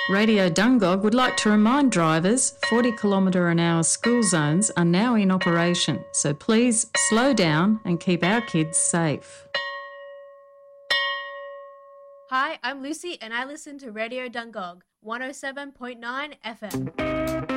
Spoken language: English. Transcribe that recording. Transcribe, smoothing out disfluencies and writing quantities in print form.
Radio Dungog would like to remind drivers 40 kilometre an hour school zones are now in operation, so please slow down and keep our kids safe. Hi, I'm Lucy and I listen to Radio Dungog 107.9 FM.